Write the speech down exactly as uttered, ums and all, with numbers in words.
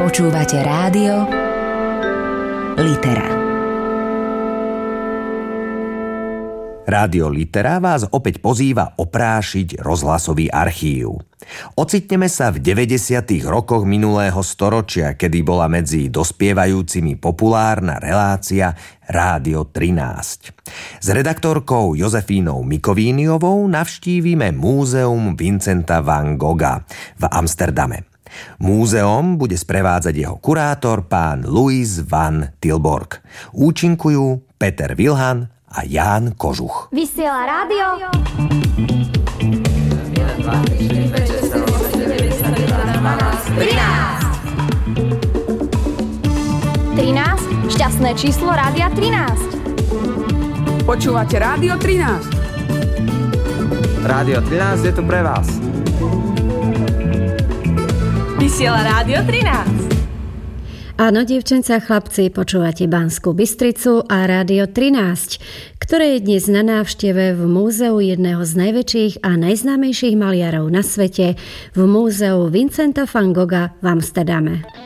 Počúvate rádio Litera. Rádio Litera vás opäť pozýva oprášiť rozhlasový archív. Ocitneme sa v deväťdesiatych rokoch minulého storočia, kedy bola medzi dospievajúcimi populárna relácia Rádio trinásť. S redaktorkou Jozefínou Mikovíniovou navštívime Múzeum Vincenta van Gogha v Amsterdame. Múzeum bude sprevádzať jeho kurátor pán Louis van Tilburg. Účinkujú Peter Vilhan a Ján Kožuch. Vysiela rádio trinásť. trinásť, šťastné číslo Rádia trinásť. Počúvate Rádio trinásť. Rádio trinásť je tu pre vás. Vysiela Rádio trinásť. Áno, dievčenca, chlapci, počúvate Banskú Bystricu a Rádio trinásť, ktoré je dnes na návšteve v múzeu jedného z najväčších a najznámejších maliarov na svete, v múzeu Vincenta van Gogha v Amsterdame.